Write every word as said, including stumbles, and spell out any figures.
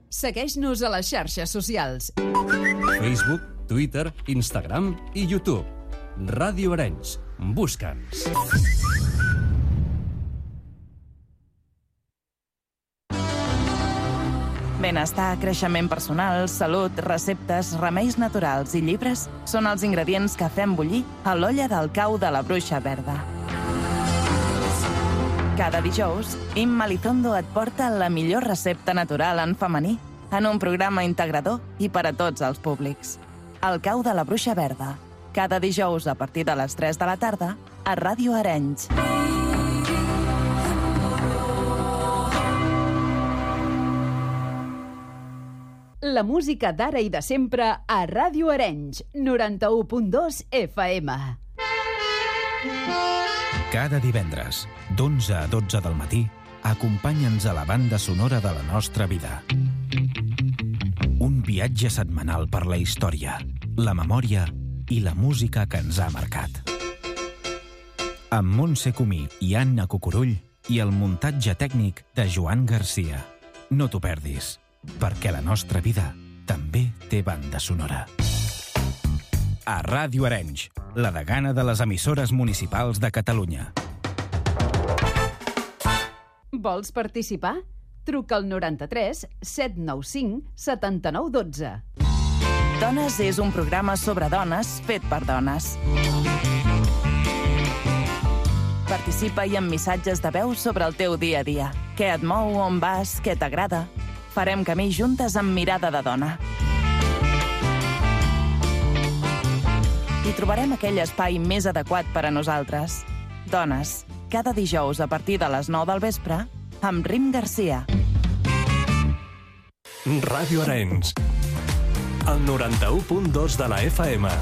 Segueix-nos a les xarxes socials. Facebook, Twitter, Instagram i YouTube. Ràdio Arenys. Busca'ns. Benestar, creixement personal, salut, receptes, remeis naturals i llibres són els ingredients que fem bullir a l'olla del cau de la Bruixa Verda. Cada dijous, Imma Lizondo et porta la millor recepta natural en femení en un programa integrador i per a tots els públics. El cau de la Bruixa Verda. Cada dijous a partir de les tres de la tarda a Ràdio Arenys. La música d'ara i de sempre a Ràdio Arenys, noranta-u punt dos F M. Cada divendres, d'onze a dotze del matí, acompanya'ns a la banda sonora de la nostra vida. Un viatge setmanal per la història, la memòria i la música que ens ha marcat. Amb Montse Comí i Anna Cucurull i el muntatge tècnic de Joan Garcia. No t'ho perdis, perquè la nostra vida també té banda sonora. A Ràdio Arenys, la degana de les emissores municipals de Catalunya. Vols participar? Truca al noranta-tres set nou cinc setanta nou dotze. Dones és un programa sobre dones fet per dones. Participa i amb missatges de veu sobre el teu dia a dia. Què et mou, on vas, què t'agrada. Farem camí juntes amb mirada de dona. I trobarem aquell espai més adequat per a nosaltres. Dones, cada dijous a partir de les nou del vespre, amb Rim Garcia. Ràdio Arenys, el noranta-u punt dos de la F M.